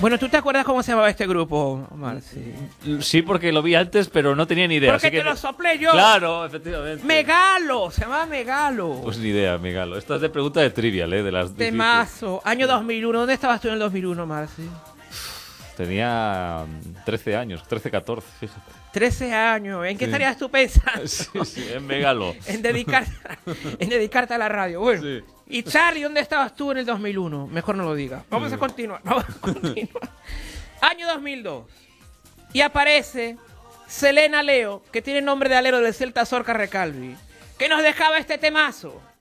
Bueno, ¿tú te acuerdas cómo se llamaba este grupo, Omar? Sí, porque lo vi antes, pero no tenía ni idea. Porque así que... te lo soplé yo. Claro, efectivamente. Megalo, se llamaba Megalo. Pues ni idea, Megalo. Esta es de pregunta de trivial, de las Temazo. Año 2001. ¿Dónde estabas tú en el 2001, Marci? Tenía 13 años, 13, 14, fíjate. 13 años. ¿En qué Sí. estarías tú pensando? Sí, en Megalo. en dedicarte a la radio. Bueno. Sí. Y Charlie, ¿dónde estabas tú en el 2001? Mejor no lo digas. Vamos a continuar. Año 2002. Y aparece Selena Leo, que tiene nombre de alero del Celta Zorca Recalvi, que nos dejaba este temazo.